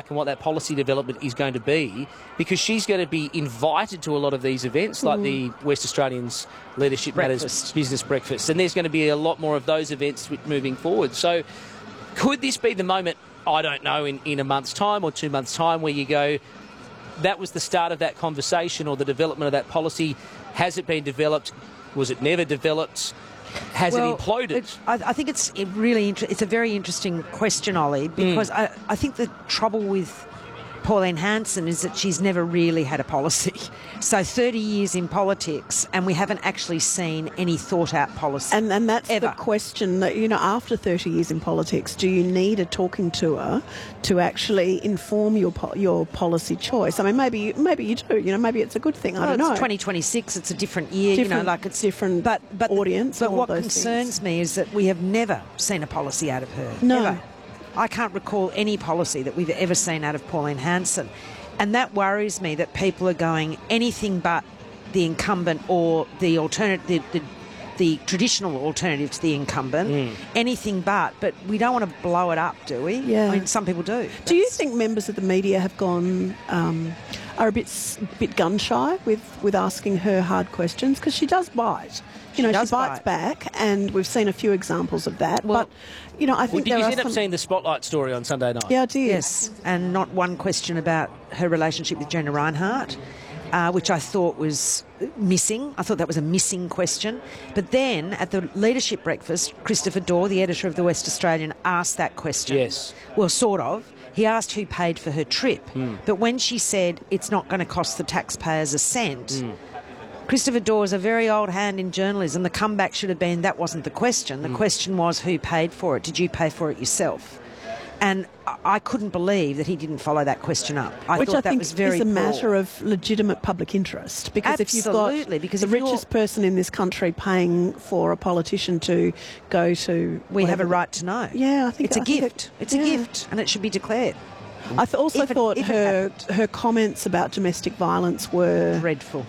and what that policy development is going to be, because she's going to be invited to a lot of these events, like the West Australians Leadership Matters Business Breakfast, and there's going to be a lot more of those events moving forward. So could this be the moment, I don't know, in a month's time or 2 months' time, where you go, that was the start of that conversation or the development of that policy? Has it been developed? Was it never developed? Has it imploded? I think it's a very interesting question, Ollie, because I think the trouble with Pauline Hanson is that she's never really had a policy. So 30 years in politics and we haven't actually seen any thought-out policy. And that's ever. The question that, after 30 years in politics, do you need a talking tour to actually inform your policy choice? I mean, maybe you do. Maybe it's a good thing. I don't know. It's 2026. It's a different year. It's different audience. But what concerns me is that we have never seen a policy out of her. No. Ever. I can't recall any policy that we've ever seen out of Pauline Hanson. And that worries me, that people are going anything but the incumbent or the alternative, the traditional alternative to the incumbent, anything but we don't want to blow it up, do we? Yeah. I mean, some people do. Do you think members of the media have gone, are a bit gun-shy with asking her hard questions? Because she does bite. She bites back, and we've seen a few examples of that. Well, but, I think did you end up seeing the Spotlight story on Sunday night? Yeah, I did. Yes, and not one question about her relationship with Jenna Reinhardt, which I thought was missing. I thought that was a missing question. But then, at the leadership breakfast, Christopher Daw, the editor of the West Australian, asked that question. Yes. Well, sort of. He asked who paid for her trip. But when she said it's not going to cost the taxpayers a cent... Christopher Daw is a very old hand in journalism. The comeback should have been, that wasn't the question. The question was, who paid for it? Did you pay for it yourself? And I couldn't believe that he didn't follow that question up. Which thought I that think was very is a poor. matter of legitimate public interest. Because if you've got the richest person in this country paying for a politician to go to... We have a right to know. Yeah, I think it's a gift. It's a gift, and it should be declared. I also thought her comments about domestic violence were... dreadful.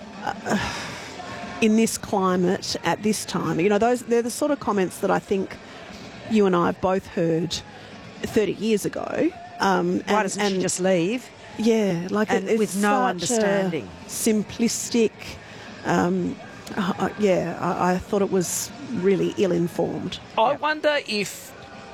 In this climate, at this time, they're the sort of comments that I think you and I have both heard 30 years ago. Why doesn't she just leave? Yeah, it's with no understanding. Simplistic. I thought it was really ill-informed. I wonder if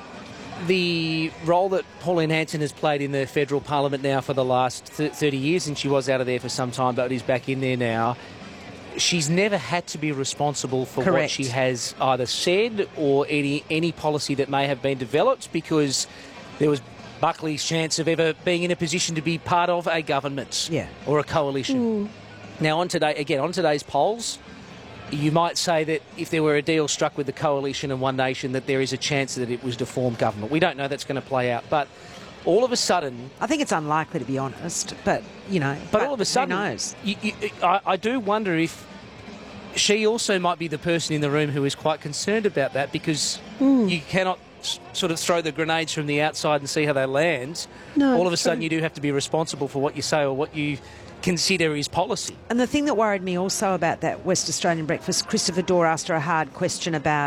the role that Pauline Hanson has played in the federal parliament now for the last 30 years, and she was out of there for some time but is back in there now, she's never had to be responsible for what she has either said or any policy that may have been developed, because there was Buckley's chance of ever being in a position to be part of a government or a coalition. Now, on today's polls, you might say that if there were a deal struck with the coalition and One Nation, that there is a chance that it was to form government. We don't know that's going to play out, but all of a sudden... I think it's unlikely, to be honest, but, But all of a sudden... Who knows? I do wonder if she also might be the person in the room who is quite concerned about that, because you cannot sort of throw the grenades from the outside and see how they land. No, all of a sudden you do have to be responsible for what you say or what you consider is policy. And the thing that worried me also about that West Australian breakfast, Christopher Daw asked her a hard question about,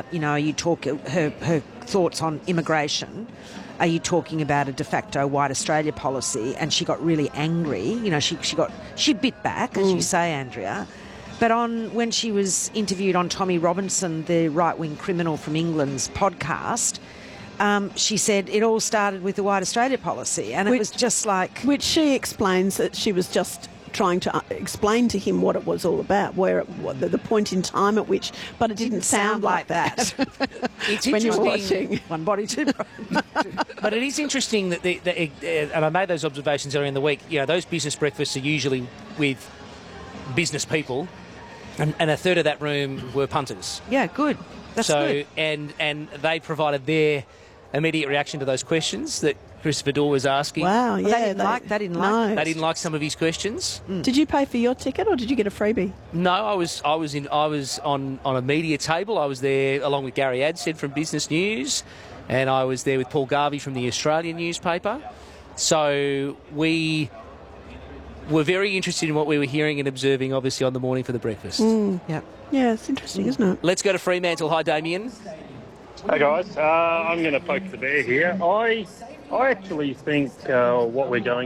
her thoughts on immigration. Are you talking about a de facto white Australia policy? And she got really angry. She bit back, as you say, Andrea. But when she was interviewed on Tommy Robinson, the right-wing criminal from England's podcast, she said it all started with the white Australia policy, and it was just like... Which she explains that she was just trying to explain to him what it was all about, the point in time at which... But it didn't sound like that. It's when interesting. You were watching. One body, two brains. But it is interesting that, and I made those observations earlier in the week, those business breakfasts are usually with business people, and a third of that room were punters. Yeah, good. That's good. And they provided their immediate reaction to those questions that Christopher Daw was asking. Wow, yeah. They didn't like some of his questions. Did you pay for your ticket or did you get a freebie? No, I was on a media table. I was there along with Gary Adshead from Business News, and I was there with Paul Garvey from the Australian newspaper. So we were very interested in what we were hearing and observing, obviously, on the morning for the breakfast. Yep. Yeah, it's interesting, isn't it? Let's go to Fremantle. Hi, Damien. Hey, guys. I'm going to poke the bear here. I actually think what we're going